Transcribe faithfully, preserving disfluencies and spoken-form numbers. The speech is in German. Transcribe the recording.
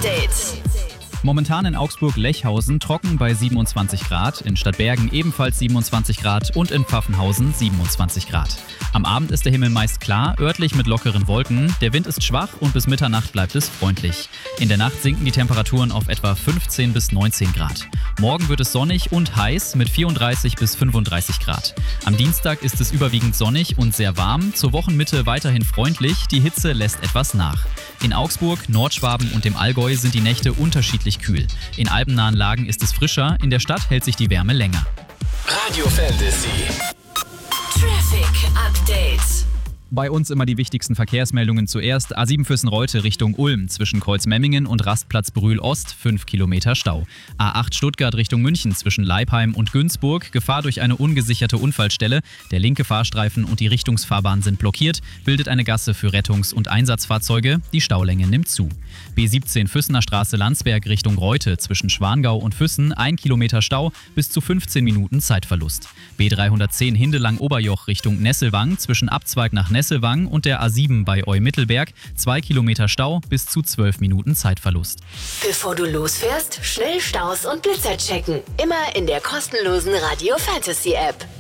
Update. Momentan in Augsburg-Lechhausen trocken bei siebenundzwanzig Grad, in Stadtbergen ebenfalls siebenundzwanzig Grad und in Pfaffenhausen siebenundzwanzig Grad. Am Abend ist der Himmel meist klar, örtlich mit lockeren Wolken. Der Wind ist schwach und bis Mitternacht bleibt es freundlich. In der Nacht sinken die Temperaturen auf etwa fünfzehn bis neunzehn Grad. Morgen wird es sonnig und heiß mit vierunddreißig bis fünfunddreißig Grad. Am Dienstag ist es überwiegend sonnig und sehr warm, zur Wochenmitte weiterhin freundlich, die Hitze lässt etwas nach. In Augsburg, Nordschwaben und dem Allgäu sind die Nächte unterschiedlich kühl. In alpennahen Lagen ist es frischer, in der Stadt hält sich die Wärme länger. Radio Fantasy. Traffic Update. Bei uns immer die wichtigsten Verkehrsmeldungen zuerst. A sieben Füssen-Reute Richtung Ulm zwischen Kreuzmemmingen und Rastplatz Brühl Ost, fünf Kilometer Stau. A acht Stuttgart Richtung München zwischen Leipheim und Günzburg, Gefahr durch eine ungesicherte Unfallstelle. Der linke Fahrstreifen und die Richtungsfahrbahn sind blockiert, bildet eine Gasse für Rettungs- und Einsatzfahrzeuge. Die Staulänge nimmt zu. B siebzehn Füssener Straße Landsberg Richtung Reute zwischen Schwangau und Füssen, ein Kilometer Stau, bis zu fünfzehn Minuten Zeitverlust. B dreihundertzehn Hindelang-Oberjoch Richtung Nesselwang zwischen Abzweig nach Nesselwang und der A sieben bei Eu-Mittelberg, zwei Kilometer Stau, bis zu zwölf Minuten Zeitverlust. Bevor du losfährst, schnell Staus und Blitzer checken. Immer in der kostenlosen Radio Fantasy App.